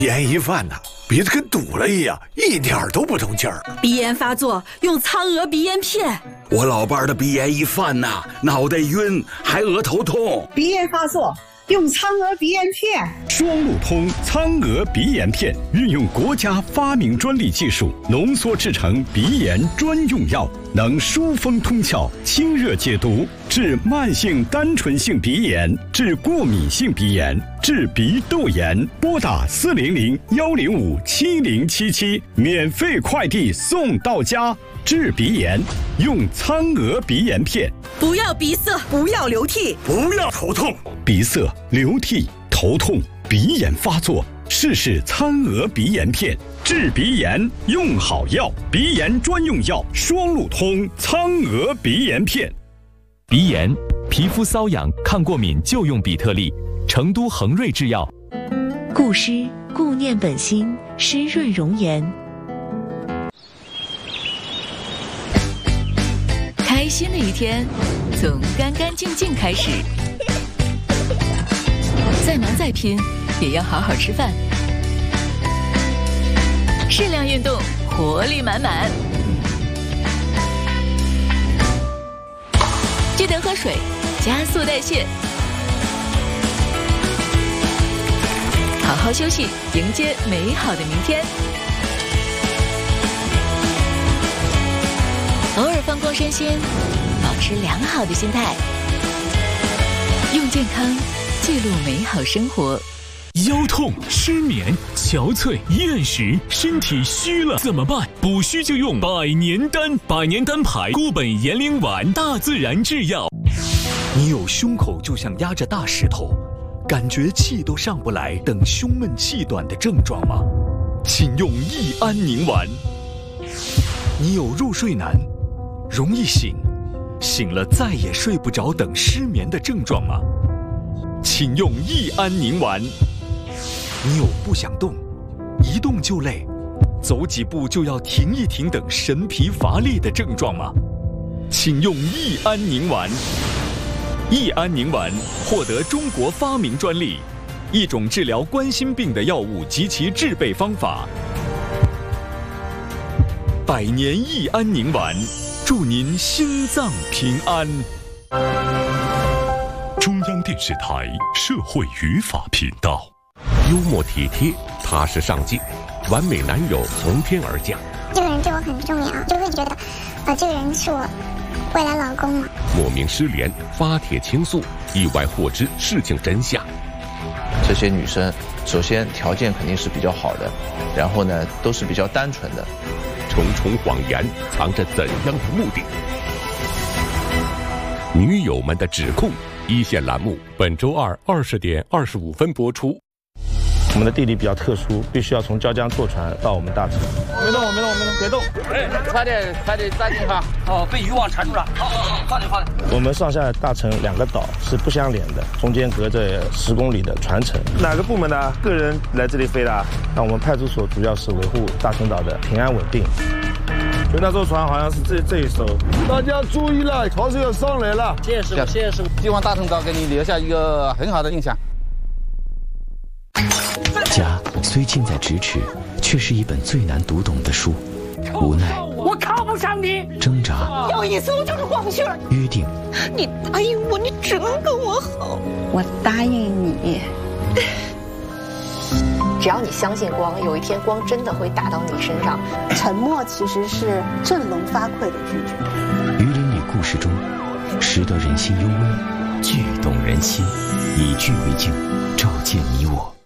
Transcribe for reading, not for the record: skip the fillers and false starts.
烟一犯呐，鼻子跟堵了一样，一点都不通气儿。 鼻炎发作用苍娥鼻炎片。 我老伴儿的鼻炎一犯呐，脑袋晕，还额头痛。 鼻炎发作用苍娥鼻炎片。 双路通苍娥鼻炎片，运用国家发明专利技术，浓缩制成鼻炎专用药，能疏风通窍、清热解毒，治慢性单纯性鼻炎，治过敏性鼻炎，治鼻窦炎。拨打400-105-7077，免费快递送到家。治鼻炎用苍娥鼻炎片。 不要鼻塞， 不要流涕， 不要头痛。 鼻塞、流涕、头痛、鼻炎发作，试试苍娥鼻炎片。治鼻炎用好药，鼻炎专用药双路通苍娥鼻炎片。 鼻炎、皮肤瘙痒、抗过敏就用比特利，成都恒瑞制药。 固湿固念本心，湿润容颜。 开心的一天，从干干净净开始。再忙再拼，也要好好吃饭。适量运动，活力满满。记得喝水，加速代谢。好好休息，迎接美好的明天。偶尔放光身心，保持良好的心态，用健康记录美好生活。 腰痛、失眠、憔悴、厌食，身体虚了怎么办？补虚就用百年丹，百年丹牌固本延龄丸，大自然制药。 你有胸口就像压着大石头，感觉气都上不来，等胸闷气短的症状吗？请用益安宁丸。你有入睡难，容易醒，醒了再也睡不着等失眠的症状吗？请用益安宁丸。你有不想动，一动就累，走几步就要停一停等神疲乏力的症状吗？请用益安宁丸。益安宁丸获得中国发明专利，一种治疗冠心病的药物及其制备方法。百年益安宁丸，祝您心脏平安。 中央电视台社会语法频道。 幽默体贴，踏实上进，完美男友从天而降。 这个人对我很重要，就会觉得，这个人是我未来老公嘛。 莫名失联，发帖倾诉，意外获知事情真相。 这些女生，首先条件肯定是比较好的，然后呢，都是比较单纯的。 重重谎言藏着怎样的目的？女友们的指控，一线栏目本周二20点25分播出。 我们的地理比较特殊，必须要从椒江坐船到我们大城。 没动，别动！ 哎，快点扎进哈！哦，被渔网缠住了。好，放点。 我们上下大城2个岛是不相连的，中间隔着10公里的船程。 哪个部门的个人来这里飞的？ 那我们派出所主要是维护大陈岛的平安稳定。 就那艘船好像是这一艘。大家注意了，潮水要上来了。 谢谢师傅。希望大陈岛给你留下一个很好的印象。 家虽近在咫尺，却是一本最难读懂的书。无奈， 我靠不上你； 挣扎， 有一次我就是过不去了。 约定， 你答应我，你只能跟我好。 我答应你。 只要你相信光，有一天光真的会打到你身上。 沉默其实是振聋发聩的拒绝。 于林里故事中，识得人心幽微，剧动人心，以剧为镜，照见你我。